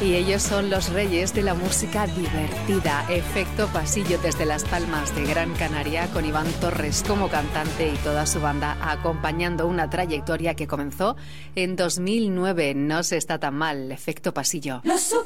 Y ellos son los reyes de la música divertida. Efecto Pasillo desde Las Palmas de Gran Canaria, con Iván Torres como cantante y toda su banda acompañando una trayectoria que comenzó en 2009. No se está tan mal, Efecto Pasillo.